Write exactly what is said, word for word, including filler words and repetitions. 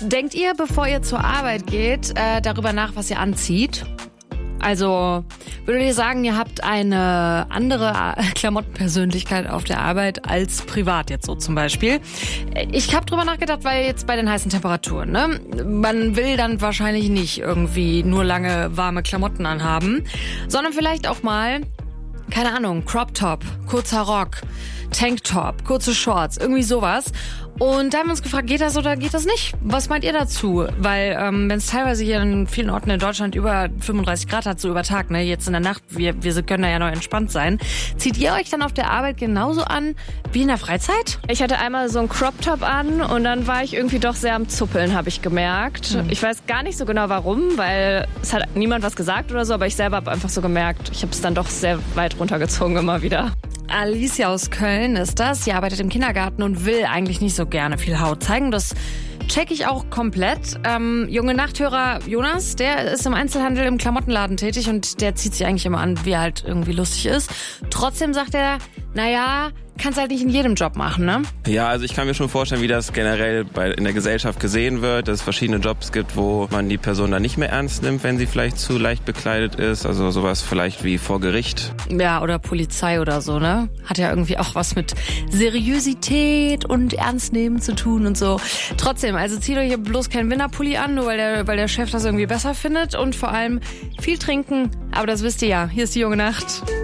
Denkt ihr, bevor ihr zur Arbeit geht, äh, darüber nach, was ihr anzieht? Also, würdet ihr sagen, ihr habt eine andere Klamottenpersönlichkeit auf der Arbeit als privat jetzt so zum Beispiel? Ich habe drüber nachgedacht, weil jetzt bei den heißen Temperaturen, ne? Man will dann wahrscheinlich nicht irgendwie nur lange warme Klamotten anhaben, sondern vielleicht auch mal, keine Ahnung, Crop Top, kurzer Rock, Tanktop, kurze Shorts, irgendwie sowas. Und da haben wir uns gefragt, geht das oder geht das nicht? Was meint ihr dazu? Weil ähm, wenn es teilweise hier in vielen Orten in Deutschland über fünfunddreißig Grad hat, so über Tag, ne, jetzt in der Nacht, wir, wir können da ja noch entspannt sein. Zieht ihr euch dann auf der Arbeit genauso an wie in der Freizeit? Ich hatte einmal so einen Crop-Top an und dann war ich irgendwie doch sehr am Zuppeln, habe ich gemerkt. Mhm. Ich weiß gar nicht so genau warum, weil es hat niemand was gesagt oder so, aber ich selber habe einfach so gemerkt, ich habe es dann doch sehr weit runtergezogen immer wieder. Alicia aus Köln ist das. Sie arbeitet im Kindergarten und will eigentlich nicht so gerne viel Haut zeigen. Das check ich auch komplett. Ähm, junge Nachthörer Jonas, der ist im Einzelhandel im Klamottenladen tätig und der zieht sich eigentlich immer an, wie er halt irgendwie lustig ist. Trotzdem sagt er, naja, kannst halt nicht in jedem Job machen, ne? Ja, also ich kann mir schon vorstellen, wie das generell bei, in der Gesellschaft gesehen wird, dass es verschiedene Jobs gibt, wo man die Person dann nicht mehr ernst nimmt, wenn sie vielleicht zu leicht bekleidet ist. Also sowas vielleicht wie vor Gericht. Ja, oder Polizei oder so, ne? Hat ja irgendwie auch was mit Seriosität und Ernstnehmen zu tun und so. Trotzdem, also zieht euch bloß keinen Winterpulli an, nur weil der, weil der Chef das irgendwie besser findet. Und vor allem viel trinken. Aber das wisst ihr ja. Hier ist die junge Nacht.